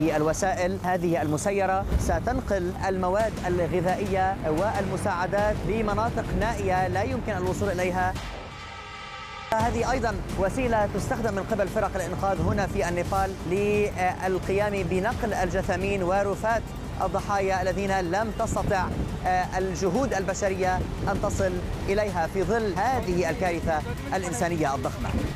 الوسائل هذه المسيرة ستنقل المواد الغذائية والمساعدات لمناطق نائية لا يمكن الوصول إليها. هذه أيضا وسيلة تستخدم من قبل فرق الإنقاذ هنا في النيبال للقيام بنقل الجثامين ورفات الضحايا الذين لم تستطع الجهود البشرية أن تصل إليها في ظل هذه الكارثة الإنسانية الضخمة.